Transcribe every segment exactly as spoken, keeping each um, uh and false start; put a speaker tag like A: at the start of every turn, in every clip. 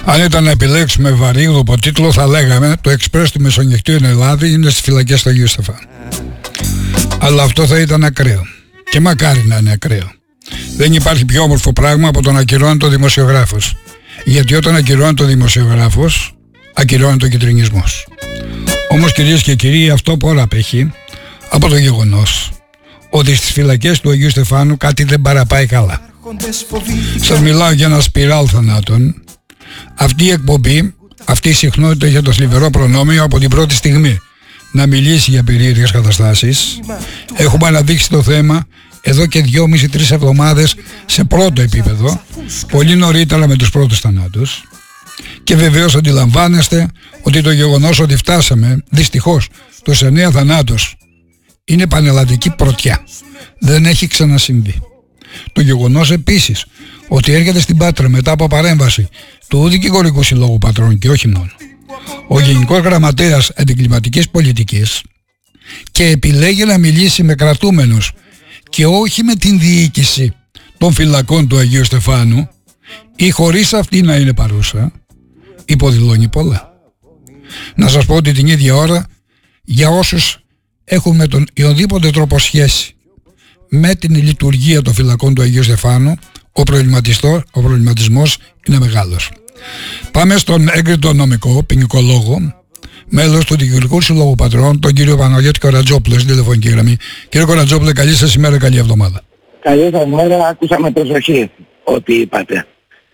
A: Αν ήταν να επιλέξουμε βαρύγδουπο τίτλο, θα λέγαμε το Εξπρές του Μεσονυχτίου εν Ελλάδη είναι στις φυλακές του Αγίου Στεφάνου. Αλλά αυτό θα ήταν ακραίο. Και μακάρι να είναι ακραίο. Δεν υπάρχει πιο όμορφο πράγμα από το να ακυρώνει το δημοσιογράφος. Γιατί όταν ακυρώνει το δημοσιογράφος, ακυρώνει το κιτρινισμός. Όμως, κυρίες και κύριοι, αυτό που όλα απέχει από το γεγονός ότι στις φυλακές του Αγίου Στεφάνου κάτι δεν παραπάει καλά. Σας μιλάω για ένα σπιράλ θανάτων. Αυτή η εκπομπή, αυτή η συχνότητα είχε το θλιβερό προνόμιο από την πρώτη στιγμή να μιλήσει για περίεργες καταστάσεις. Έχουμε αναδείξει το θέμα εδώ και δυόμιση τρεις εβδομάδες σε πρώτο επίπεδο, πολύ νωρίτερα με τους πρώτους θανάτους. Και βεβαίως αντιλαμβάνεστε ότι το γεγονός ότι φτάσαμε δυστυχώς τους εννέα θανάτους είναι πανελλαδική πρωτιά. Δεν έχει ξανασυμβεί. Το γεγονός επίσης ότι έρχεται στην Πάτρα μετά από παρέμβαση του Δικηγορικού Συλλόγου Πατρών και όχι μόνο ο Γενικός Γραμματέας Αντικλιματικής Πολιτικής και επιλέγει να μιλήσει με κρατούμενους και όχι με την διοίκηση των φυλακών του Αγίου Στεφάνου ή χωρίς αυτή να είναι παρούσα, υποδηλώνει πολλά. Να σας πω ότι την ίδια ώρα, για όσους έχουν με τον οποιοδήποτε τρόπο σχέση με την λειτουργία των φυλακών του Αγίου Στεφάνου, ο, ο προβληματισμός είναι μεγάλος. Πάμε στον έγκριτο νομικό, ποινικολόγο, μέλος του Δικηγορικού Συλλόγου Πατρών, τον κύριο Παναγιώτη Κορατζόπουλο, στην τηλεφωνική γραμμή. Κύριε Κορατζόπουλο, καλή σας ημέρα, καλή εβδομάδα.
B: Καλή σας ημέρα, άκουσα με προσοχή ό,τι είπατε.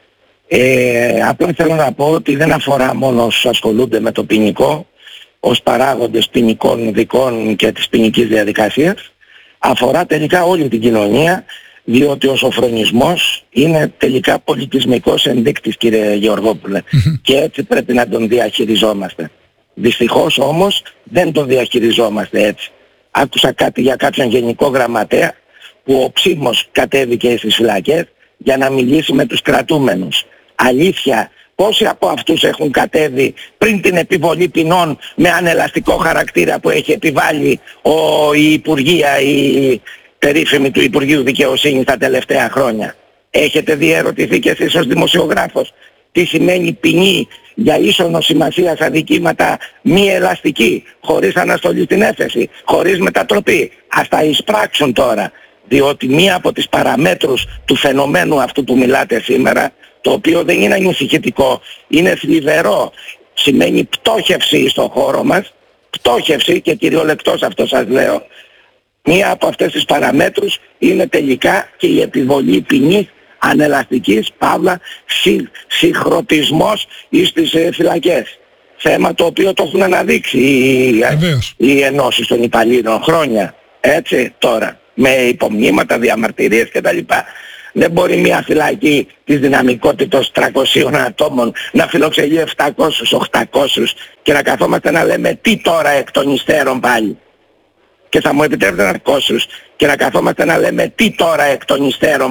B: Ε, απλά θέλω να πω ότι δεν αφορά μόνο όσους ασχολούνται με το ποινικό, ως παράγοντες ποινικών δικών και της ποινικής διαδικασίας, αφορά τελικά όλη την κοινωνία, διότι ο σοφρονισμός είναι τελικά πολιτισμικός ενδείκτης, κύριε Γεωργόπουλε, και έτσι πρέπει να τον διαχειριζόμαστε. Δυστυχώς όμως δεν τον διαχειριζόμαστε έτσι. Άκουσα κάτι για κάποιον γενικό γραμματέα που οψίμως κατέβηκε στις φυλακές για να μιλήσει με τους κρατούμενους. Αλήθεια, πόσοι από αυτούς έχουν κατέβει πριν την επιβολή ποινών με ανελαστικό χαρακτήρα που έχει επιβάλει ο, η Υπουργεία, η περίφημη του Υπουργείου Δικαιοσύνης τα τελευταία χρόνια? Έχετε διερωτηθεί κι εσείς ως δημοσιογράφος τι σημαίνει ποινή για ίσονο σημασίας αδικήματα μη ελαστική, χωρίς αναστολή στην έφεση, χωρίς μετατροπή? Ας τα εισπράξουν τώρα, διότι μία από τις παραμέτρους του φαινομένου αυτού που μιλάτε σήμερα, το οποίο δεν είναι ανησυχητικό, είναι θλιβερό, σημαίνει πτώχευση στον χώρο μας, πτώχευση, και κυριολεκτός αυτό σας λέω. Μία από αυτές τις παραμέτρους είναι τελικά και η επιβολή ποινής ανελαστικής, παύλα, συ, συγχρονισμός εις τις ε, φυλακές. Θέμα το οποίο το έχουν αναδείξει οι, οι ενώσεις των υπαλλήλων χρόνια. Έτσι τώρα, με υπομνήματα, διαμαρτυρίες κτλ. Δεν μπορεί μια φυλακή της δυναμικότητας τριακοσίων ατόμων να φιλοξενεί επτακόσιους οχτακόσιους και να καθόμαστε να λέμε τι τώρα εκ των υστέρων πάλι. Και θα μου επιτρέπετε να και να καθόμαστε να λέμε τι τώρα εκ των υστέρων